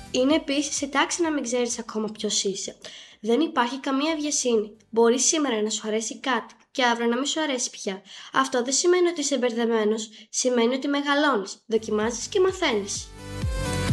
Είναι επίσης σε τάξη να μην ξέρεις ακόμα ποιος είσαι. Δεν υπάρχει καμία βιασύνη. Μπορεί σήμερα να σου αρέσει κάτι και αύριο να μην σου αρέσει πια. Αυτό δεν σημαίνει ότι είσαι μπερδεμένος, σημαίνει ότι μεγαλώνεις, δοκιμάζεις και μαθαίνεις.